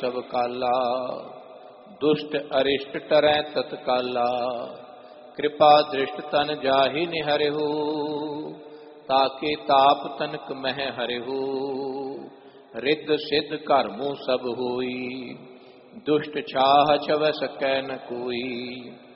सब काला, दुष्ट अरिष्ट टरै तत्काला। कृपा दृष्ट तन जाहि निहरहु, ताके ताप तनक मह हरहु। रिद्ध सिद्ध कर्मु सब होई, दुष्ट छाह छव सकै न कोई।